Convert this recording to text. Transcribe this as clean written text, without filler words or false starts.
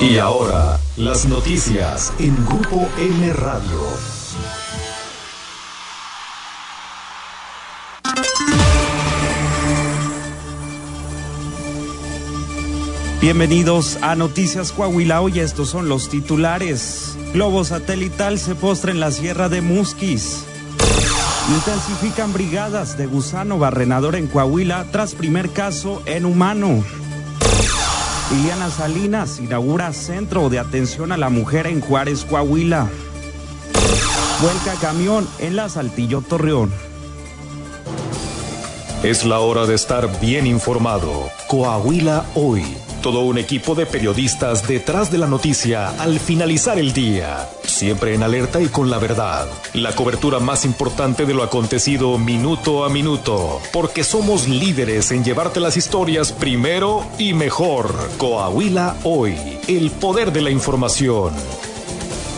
Y ahora, las noticias en Grupo M Radio. Bienvenidos a Noticias Coahuila. Hoy estos son los titulares. Globo satelital se postra en la Sierra de Musquis. Intensifican brigadas de gusano barrenador en Coahuila tras primer caso en humano. Liliana Salinas inaugura centro de atención a la mujer en Juárez, Coahuila. Vuelca camión en la Saltillo, Torreón. Es la hora de estar bien informado. Coahuila hoy. Todo un equipo de periodistas detrás de la noticia al finalizar el día. Siempre en alerta y con la verdad. La cobertura más importante de lo acontecido minuto a minuto. Porque somos líderes en llevarte las historias primero y mejor. Coahuila hoy. El poder de la información.